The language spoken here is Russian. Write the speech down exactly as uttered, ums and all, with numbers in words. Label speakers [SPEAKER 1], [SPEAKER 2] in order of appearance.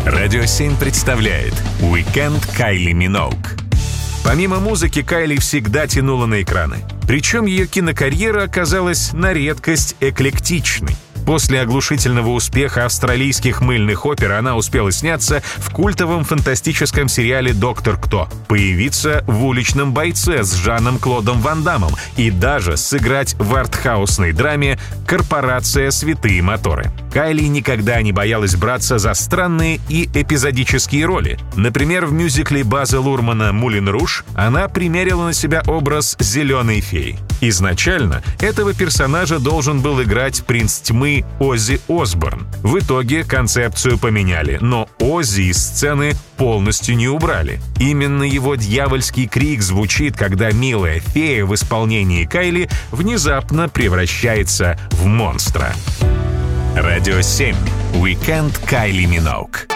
[SPEAKER 1] Радио семь представляет «Уикенд Кайли Миноуг». Помимо музыки, Кайли всегда тянула на экраны. Причем ее кинокарьера оказалась на редкость эклектичной. После оглушительного успеха австралийских мыльных опер она успела сняться в культовом фантастическом сериале «Доктор Кто», появиться в «Уличном бойце» с Жаном-Клодом Ван Даммом и даже сыграть в артхаусной драме «Корпорация Святые Моторы». Кайли никогда не боялась браться за странные и эпизодические роли. Например, в мюзикле База Лурмана «Мулен Руж» она примерила на себя образ зеленой феи. Изначально этого персонажа должен был играть принц тьмы Оззи Осборн. В итоге концепцию поменяли, но Оззи из сцены полностью не убрали. Именно его дьявольский крик звучит, когда милая фея в исполнении Кайли внезапно превращается в монстра. Радио семь. Уикенд Кайли Миноуг.